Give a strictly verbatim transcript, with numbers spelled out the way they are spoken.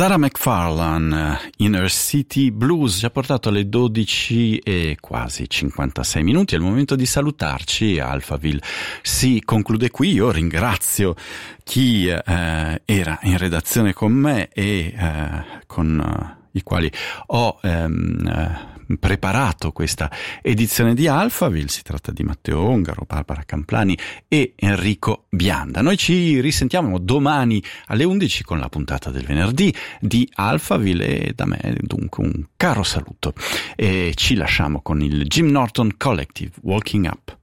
Sarah McFarlane, Inner City Blues, ci ha portato alle dodici e quasi cinquantasei minuti. È il momento di salutarci. Alphaville si conclude qui. Io ringrazio chi eh, era in redazione con me e eh, con eh, i quali ho ehm, eh, preparato questa edizione di Alphaville. Si tratta di Matteo Ongaro, Barbara Camplani e Enrico Bianda. Noi ci risentiamo domani alle undici con la puntata del venerdì di Alphaville e da me dunque un caro saluto. E ci lasciamo con il Jim Norton Collective, Walking Up.